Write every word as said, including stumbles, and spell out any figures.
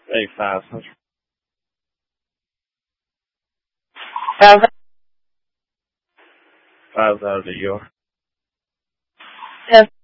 eight five hundred. thousand. Five thousand euro. Yes.